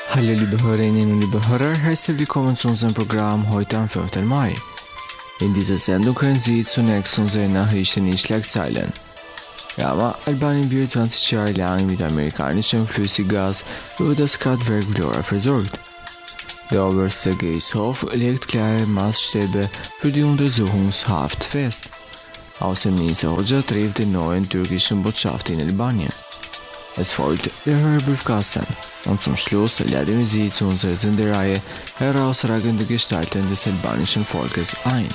Hallo liebe Hörerinnen und liebe Hörer, herzlich willkommen zu unserem Programm heute am 5. Mai. In dieser Sendung können Sie zunächst unsere Nachrichten in Schlagzeilen. Albanien wird 20 Jahre lang mit amerikanischem Flüssiggas über das Kraftwerk Vlora versorgt. Der oberste Gerichtshof legt klare Maßstäbe für die Untersuchungshaft fest. Außenminister Hoxha trifft den neuen türkischen Botschafter in Albanien. Es folgt der Hörbriefkasten. Und zum Schluss laden wir Sie zu unserer Sendereihe Herausragende Gestalten des albanischen Volkes ein.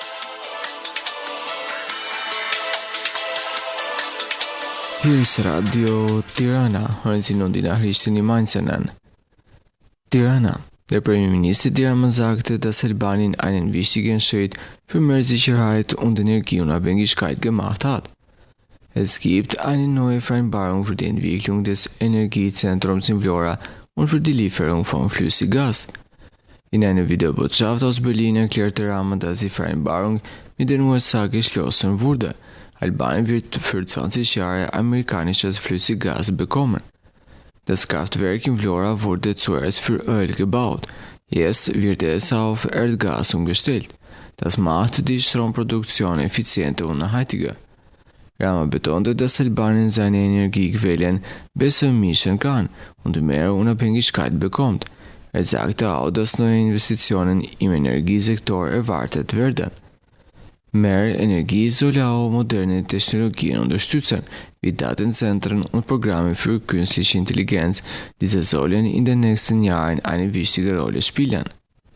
Hier ist Radio Tirana. Hören Sie nun die Nachrichten im Einzelnen. Tirana. Der Premierminister Tirana sagte, dass Albanien einen wichtigen Schritt für mehr Sicherheit und Energieunabhängigkeit gemacht hat. Es gibt eine neue Vereinbarung für die Entwicklung des Energiezentrums in Vlora und für die Lieferung von Flüssiggas. In einer Videobotschaft aus Berlin erklärte Rama, dass die Vereinbarung mit den USA geschlossen wurde. Albanien wird für 20 Jahre amerikanisches Flüssiggas bekommen. Das Kraftwerk in Vlora wurde zuerst für Öl gebaut. Jetzt wird es auf Erdgas umgestellt. Das macht die Stromproduktion effizienter und nachhaltiger. Rama betonte, dass Albanien seine Energiequellen besser mischen kann und mehr Unabhängigkeit bekommt. Er sagte auch, dass neue Investitionen im Energiesektor erwartet werden. Mehr Energie soll auch moderne Technologien unterstützen, wie Datenzentren und Programme für künstliche Intelligenz. Diese sollen in den nächsten Jahren eine wichtige Rolle spielen.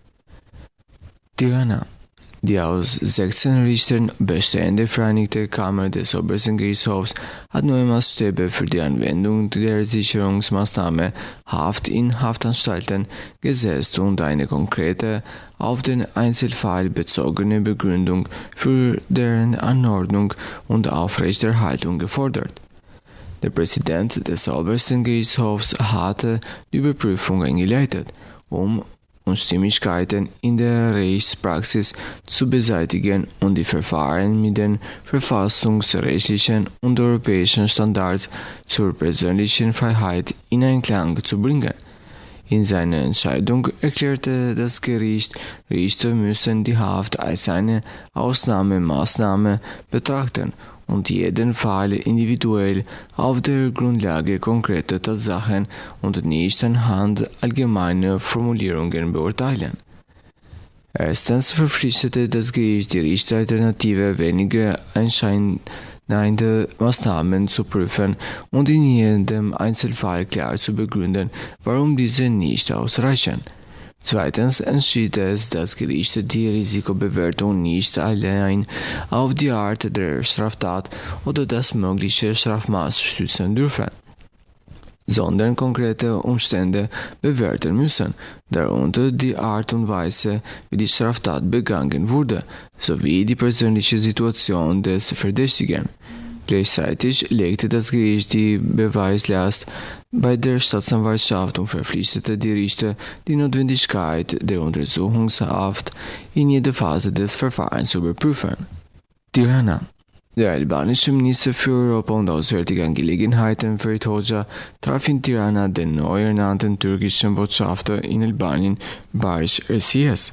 Tirana. Die aus 16 Richtern bestehende Vereinigte Kammer des Obersten Gerichtshofs hat neue Maßstäbe für die Anwendung der Sicherungsmaßnahme Haft in Haftanstalten gesetzt und eine konkrete, auf den Einzelfall bezogene Begründung für deren Anordnung und Aufrechterhaltung gefordert. Der Präsident des Obersten Gerichtshofs hatte die Überprüfung eingeleitet, um Unstimmigkeiten in der Rechtspraxis zu beseitigen und die Verfahren mit den verfassungsrechtlichen und europäischen Standards zur persönlichen Freiheit in Einklang zu bringen. In seiner Entscheidung erklärte das Gericht, Richter müssen die Haft als eine Ausnahmemaßnahme betrachten und jeden Fall individuell auf der Grundlage konkreter Tatsachen und nicht anhand allgemeiner Formulierungen beurteilen. Erstens verpflichtete das Gericht die Richter, alternative, weniger einschneidende Maßnahmen zu prüfen und in jedem Einzelfall klar zu begründen, warum diese nicht ausreichen. Zweitens entschied es das Gericht, die Risikobewertung nicht allein auf die Art der Straftat oder das mögliche Strafmaß stützen dürfen, sondern konkrete Umstände bewerten müssen, darunter die Art und Weise, wie die Straftat begangen wurde, sowie die persönliche Situation des Verdächtigen. Gleichzeitig legte das Gericht die Beweislast bei der Staatsanwaltschaft und verpflichtete die Richter, die Notwendigkeit der Untersuchungshaft in jeder Phase des Verfahrens zu überprüfen. Tirana. Der albanische Minister für Europa und Auswärtige Angelegenheiten Ferit Hoxha traf in Tirana den neu ernannten türkischen Botschafter in Albanien Barış Erciyes.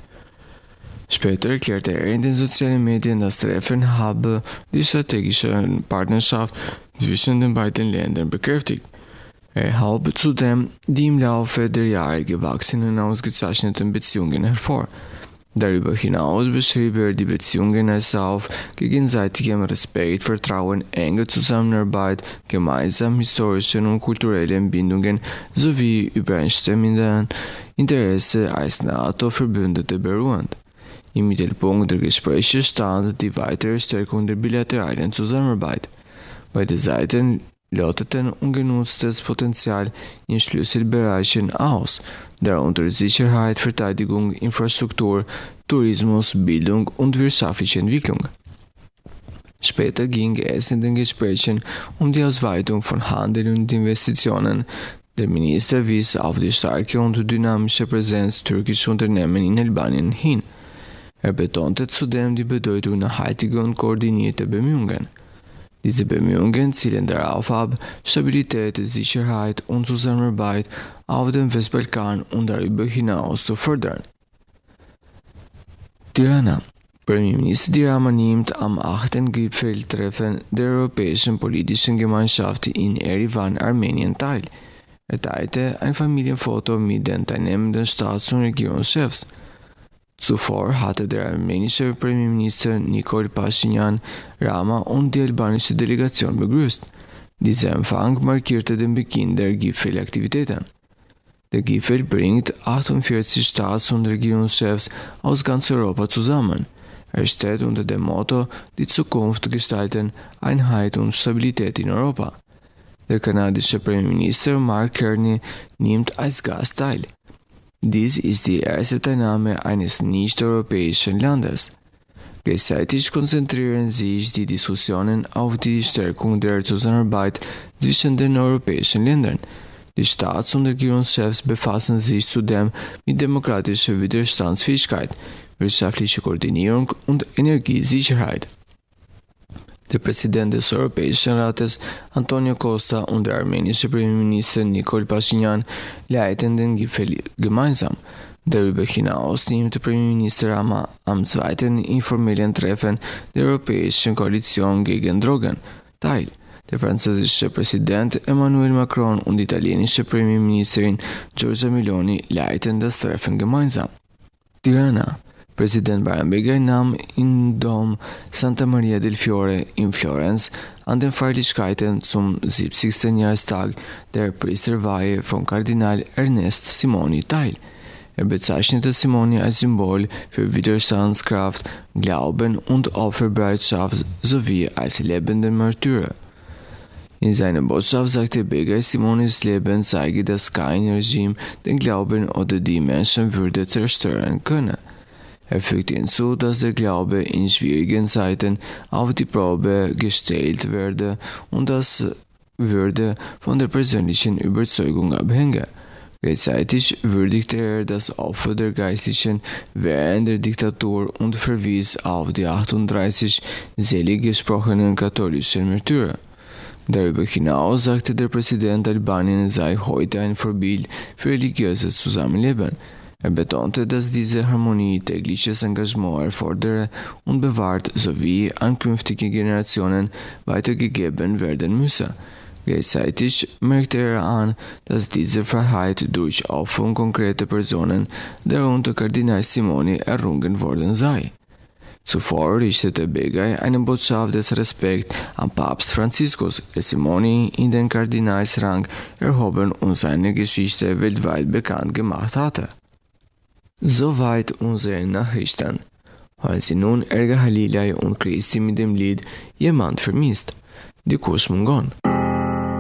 Später erklärte er in den sozialen Medien, das Treffen habe die strategische Partnerschaft zwischen den beiden Ländern bekräftigt. Er hob zudem die im Laufe der Jahre gewachsenen ausgezeichneten Beziehungen hervor. Darüber hinaus beschrieb er die Beziehungen als auf gegenseitigem Respekt, Vertrauen, enge Zusammenarbeit, gemeinsamen historischen und kulturellen Bindungen sowie übereinstimmenden Interessen als NATO-Verbündete beruhend. Im Mittelpunkt der Gespräche stand die weitere Stärkung der bilateralen Zusammenarbeit. Beide Seiten loteten ungenutztes Potenzial in Schlüsselbereichen aus, darunter Sicherheit, Verteidigung, Infrastruktur, Tourismus, Bildung und wirtschaftliche Entwicklung. Später ging es in den Gesprächen um die Ausweitung von Handel und Investitionen. Der Minister wies auf die starke und dynamische Präsenz türkischer Unternehmen in Albanien hin. Er betonte zudem die Bedeutung nachhaltiger und koordinierter Bemühungen. Diese Bemühungen zielen darauf ab, Stabilität, Sicherheit und Zusammenarbeit auf dem Westbalkan und darüber hinaus zu fördern. Tirana. Premierminister Edi Rama nimmt am 8. Gipfeltreffen der Europäischen Politischen Gemeinschaft in Erivan, Armenien teil. Er teilte ein Familienfoto mit den teilnehmenden Staats- und Regierungschefs. Zuvor hatte der armenische Premierminister Nikol Pashinyan Rama und die albanische Delegation begrüßt. Dieser Empfang markierte den Beginn der Gipfelaktivitäten. Der Gipfel bringt 48 Staats- und Regierungschefs aus ganz Europa zusammen. Er steht unter dem Motto „Die Zukunft gestalten, Einheit und Stabilität in Europa“. Der kanadische Premierminister Mark Carney nimmt als Gast teil. Dies ist die erste Teilnahme eines nicht-europäischen Landes. Gleichzeitig konzentrieren sich die Diskussionen auf die Stärkung der Zusammenarbeit zwischen den europäischen Ländern. Die Staats- und Regierungschefs befassen sich zudem mit demokratischer Widerstandsfähigkeit, wirtschaftlicher Koordinierung und Energiesicherheit. Der Präsident des Europäischen Rates, Antonio Costa, und der armenische Premierminister Nikol Pashinyan leiten den Gipfel gemeinsam. Darüber hinaus nimmt Premierminister Rama am 2. informellen Treffen der Europäischen Koalition gegen Drogen teil. Der französische Präsident Emmanuel Macron und die italienische Premierministerin Giorgia Meloni leiten das Treffen gemeinsam. Tirana. Präsident Barnabéga nahm im Dom Santa Maria del Fiore in Florenz an den Feierlichkeiten zum 70. Jahrestag der Priesterweihe von Kardinal Ernest Simoni teil. Er bezeichnete Simoni als Symbol für Widerstandskraft, Glauben und Opferbereitschaft sowie als lebenden Märtyrer. In seiner Botschaft sagte Bega, Simonis Leben zeige, dass kein Regime den Glauben oder die Menschenwürde zerstören könne. Er fügte hinzu, dass der Glaube in schwierigen Zeiten auf die Probe gestellt werde und das würde von der persönlichen Überzeugung abhängen. Gleichzeitig würdigte er das Opfer der Geistlichen während der Diktatur und verwies auf die 38 selig gesprochenen katholischen Märtyrer. Darüber hinaus sagte der Präsident, Albanien sei heute ein Vorbild für religiöses Zusammenleben. Er betonte, dass diese Harmonie tägliches Engagement erfordere und bewahrt sowie an künftige Generationen weitergegeben werden müsse. Gleichzeitig merkte er an, dass diese Freiheit durch Opfer und konkrete Personen, darunter Kardinal Simoni, errungen worden sei. Zuvor richtete Begay eine Botschaft des Respekts an Papst Franziskus, der Simoni in den Kardinalsrang erhoben und seine Geschichte weltweit bekannt gemacht hatte. Soweit unsere Nachrichten. Hören Sie nun Erga Halilay und Christi mit dem Lied „Jemand vermisst“. Die Kuss Mungon.